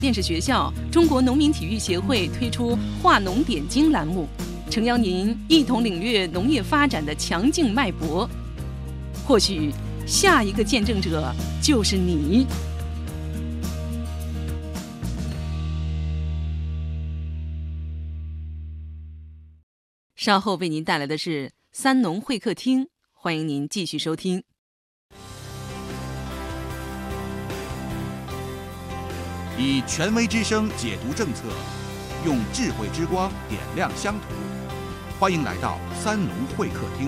电视学校中国农民体育协会推出化农点睛栏目，诚邀您一同领略农业发展的强劲脉搏。或许下一个见证者就是你。稍后为您带来的是三农会客厅，欢迎您继续收听。 以权威之声解读政策，用智慧之光点亮乡土。欢迎来到三农会客厅。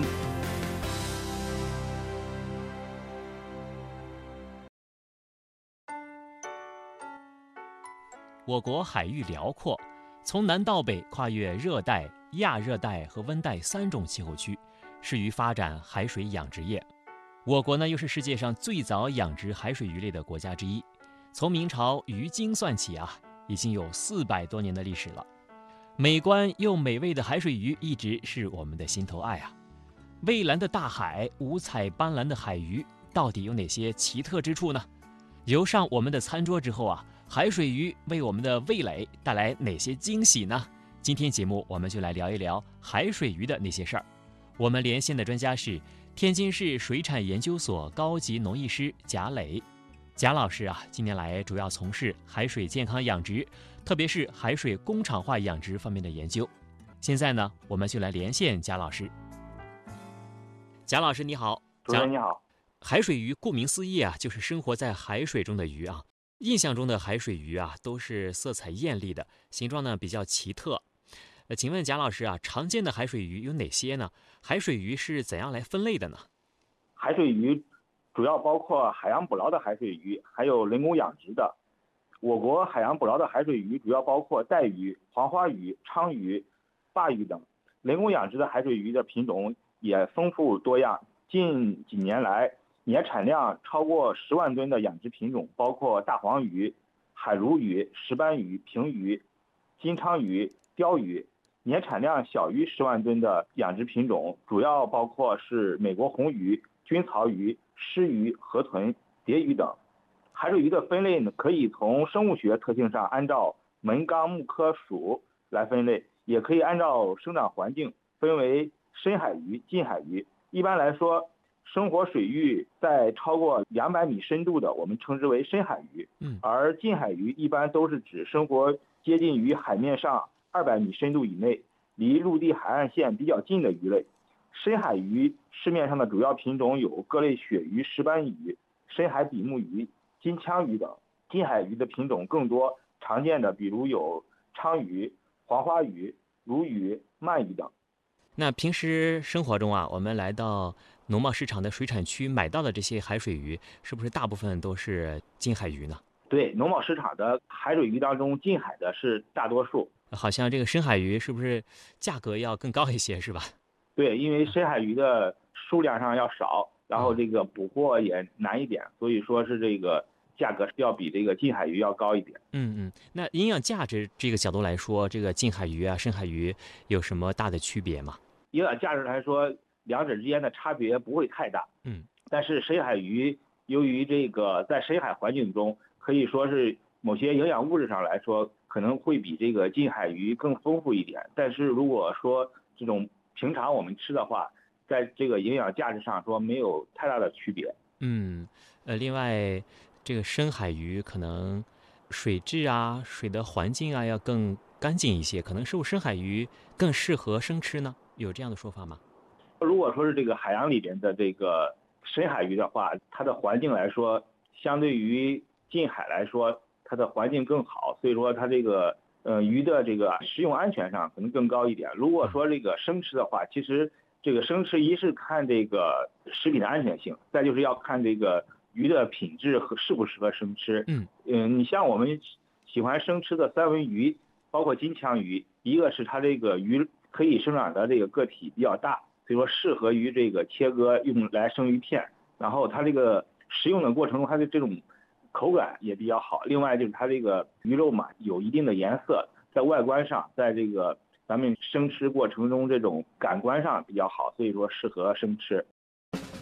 我国海域辽阔，从南到北跨越热带、亚热带和温带3种气候区，适于发展海水养殖业。我国呢，又是世界上最早养殖海水鱼类的国家之一。从明朝鱼经算起啊，已经有400多年的历史了。美观又美味的海水鱼一直是我们的心头爱啊。蔚蓝的大海，五彩斑斓的海鱼，到底有哪些奇特之处呢？游上我们的餐桌之后啊，海水鱼为我们的味蕾带来哪些惊喜呢？今天节目我们就来聊一聊海水鱼的那些事儿。我们连线的专家是天津市水产研究所高级农艺师贾磊。贾老师啊，近年来主要从事海水健康养殖，特别是海水工厂化养殖方面的研究。现在呢，我们就来连线贾老师。贾老师你好。 主持人你好。 海水鱼顾名思义啊，就是生活在海水中的鱼啊。印象中的海水鱼啊，都是色彩艳丽的，形状呢比较奇特。请问贾老师啊，常见的海水鱼有哪些呢？海水鱼是怎样来分类的呢？ 海水鱼主要包括海洋捕捞的海水鱼，还有人工养殖的。我国海洋捕捞的海水鱼主要包括带鱼、黄花鱼、鲳鱼、鲅鱼等。人工养殖的海水鱼的品种也丰富多样。近几年来，年产量超过10万吨的养殖品种包括大黄鱼、海鲈鱼、石斑鱼、平鱼、金鲳鱼、鲷鱼。年产量小于10万吨的养殖品种主要包括是美国红鱼、军曹鱼、狮鱼、河豚、蝶鱼等。海水鱼的分类呢，可以从生物学特性上按照门纲目科属来分类，也可以按照生长环境分为深海鱼、近海鱼。一般来说，生活水域在超过200米深度的，我们称之为深海鱼，而近海鱼一般都是指生活接近于海面上200米深度以内，离陆地海岸线比较近的鱼类。深海鱼市面上的主要品种有各类鳕鱼、石斑鱼、深海比目鱼、金枪鱼等。近海鱼的品种更多，常见的比如有鲳鱼、黄花鱼、鲈鱼、鳗鱼等。 那平时生活中啊，我们来到农贸市场的水产区买到的这些海水鱼，是不是大部分都是近海鱼呢？ 对，农贸市场的海水鱼当中，近海的是大多数。 好像这个深海鱼是不是价格要更高一些，是吧？ 对，因为深海鱼的数量上要少，然后这个捕获也难一点，所以说是这个价格要比这个近海鱼要高一点。 那营养价值这个角度来说，这个近海鱼啊、深海鱼有什么大的区别吗？ 营养价值来说，两者之间的差别不会太大。但是深海鱼由于这个在深海环境中，可以说是某些营养物质上来说，可能会比这个近海鱼更丰富一点。但是如果说这种平常我们吃的话，在这个营养价值上说没有太大的区别。 另外这个深海鱼可能水质啊、水的环境啊要更干净一些，可能是不是深海鱼更适合生吃呢？有这样的说法吗？ 如果说是这个海洋里边的这个深海鱼的话，它的环境来说，相对于近海来说，它的环境更好，所以说它这个鱼的这个食用安全上可能更高一点。如果说这个生吃的话，其实这个生吃一是看这个食品的安全性，再就是要看这个鱼的品质和适不适合生吃。你像我们喜欢生吃的三文鱼，包括金枪鱼，一个是它这个鱼可以生长的这个个体比较大，所以说适合于这个切割用来生鱼片，然后它这个食用的过程中，它的这种口感也比较好。另外就是它这个鱼肉嘛，有一定的颜色，在外观上，在这个咱们生吃过程中这种感官上比较好，所以说适合生吃。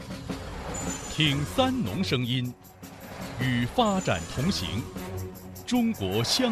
听三农声音，与发展同行， 中国香。